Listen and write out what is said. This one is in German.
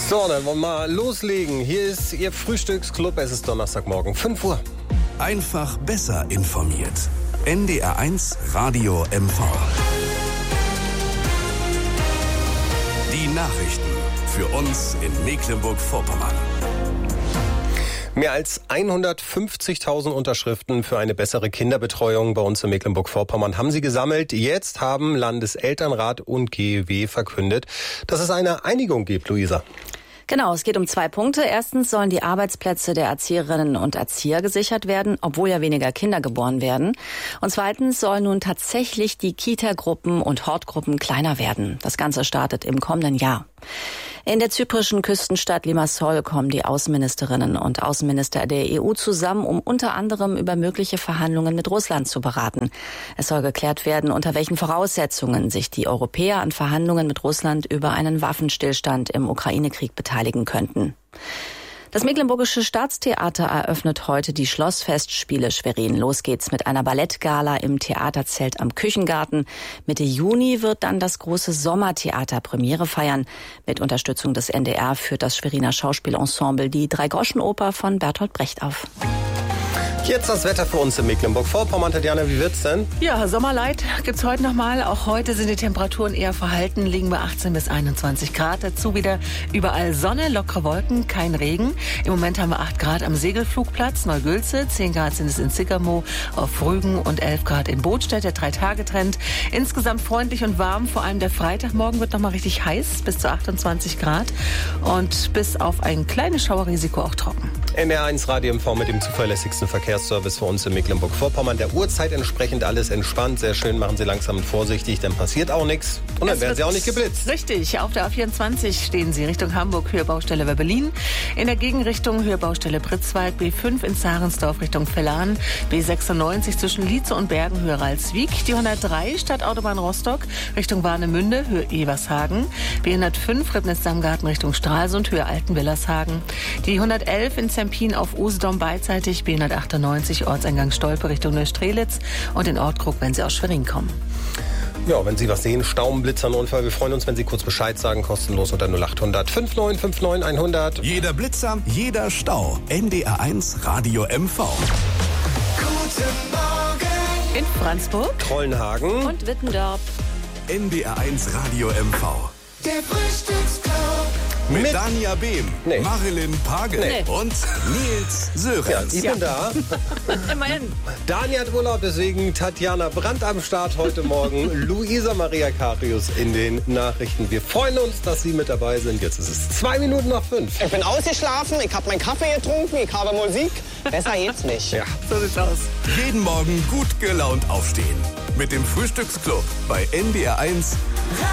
So, dann wollen wir mal loslegen. Hier ist Ihr Frühstücksclub. Es ist Donnerstagmorgen, 5 Uhr. Einfach besser informiert. NDR1 Radio MV. Die Nachrichten für uns in Mecklenburg-Vorpommern. Mehr als 150.000 Unterschriften für eine bessere Kinderbetreuung bei uns in Mecklenburg-Vorpommern haben sie gesammelt. Jetzt haben Landeselternrat und GEW verkündet, dass es eine Einigung gibt, Luisa. Genau, es geht um 2 Punkte. Erstens sollen die Arbeitsplätze der Erzieherinnen und Erzieher gesichert werden, obwohl ja weniger Kinder geboren werden. Und zweitens sollen nun tatsächlich die Kita-Gruppen und Hortgruppen kleiner werden. Das Ganze startet im kommenden Jahr. In der zyprischen Küstenstadt Limassol kommen die Außenministerinnen und Außenminister der EU zusammen, um unter anderem über mögliche Verhandlungen mit Russland zu beraten. Es soll geklärt werden, unter welchen Voraussetzungen sich die Europäer an Verhandlungen mit Russland über einen Waffenstillstand im Ukraine-Krieg beteiligen könnten. Das Mecklenburgische Staatstheater eröffnet heute die Schlossfestspiele Schwerin. Los geht's mit einer Ballettgala im Theaterzelt am Küchengarten. Mitte Juni wird dann das große Sommertheater Premiere feiern. Mit Unterstützung des NDR führt das Schweriner Schauspielensemble die Dreigroschenoper von Bertolt Brecht auf. Jetzt das Wetter für uns in Mecklenburg-Vorpommern. Tatjana, wie wird's denn? Ja, Sommerlight gibt's heute nochmal. Auch heute sind die Temperaturen eher verhalten, liegen bei 18 bis 21 Grad. Dazu wieder überall Sonne, lockere Wolken, kein Regen. Im Moment haben wir 8 Grad am Segelflugplatz Neugülze, 10 Grad sind es in Zickermoor, auf Rügen und 11 Grad in Bodstedt, der 3-Tage-Trend. Insgesamt freundlich und warm, vor allem der Freitagmorgen wird nochmal richtig heiß, bis zu 28 Grad. Und bis auf ein kleines Schauerrisiko auch trocken. NDR1 Radio MV mit dem zuverlässigsten Verkehrsservice für uns in Mecklenburg-Vorpommern. Der Uhrzeit entsprechend alles entspannt, sehr schön, machen Sie langsam und vorsichtig, dann passiert auch nichts und dann werden Sie auch nicht geblitzt. Richtig, auf der A24 stehen Sie Richtung Hamburg, Höhe Baustelle Berlin. In der Gegenrichtung Höhe Baustelle Pritzwalk, B5 in Zahrensdorf Richtung Vellan, B96 zwischen Lietze und Bergen, Höhe Ralswiek. Die 103 Stadtautobahn Rostock Richtung Warnemünde, Höhe Evershagen. B105 Ribnitz-Damgarten Richtung Stralsund, Höhe Altenwillershagen. Die 111 in Zempin auf Usedom beidseitig, B198 Ortseingang Stolpe Richtung Neustrelitz und in Ortkrug, wenn Sie aus Schwerin kommen. Ja, wenn Sie was sehen, Stauben, Blitzer, Unfall, wir freuen uns, wenn Sie kurz Bescheid sagen, kostenlos unter 0800 5959 100. Jeder Blitzer, jeder Stau. NDR1 Radio MV. Guten Morgen In Franzburg Trollenhagen Und Wittendorf. NDR1 Radio MV. Der Frühstücksclub. Mit Dania Behm, Nee. Marilyn Pagel Nee. und Nils Ja, Sörenz. ich bin da. immerhin. Dani hat Urlaub, deswegen Tatjana Brandt am Start heute Morgen. Luisa Maria Karius in den Nachrichten. Wir freuen uns, dass Sie mit dabei sind. Jetzt ist es 2 Minuten nach 5. Ich bin ausgeschlafen, ich habe meinen Kaffee getrunken, ich habe Musik. Besser geht's nicht. Ja. So sieht's aus. Jeden Morgen gut gelaunt aufstehen. Mit dem Frühstücksclub bei NDR1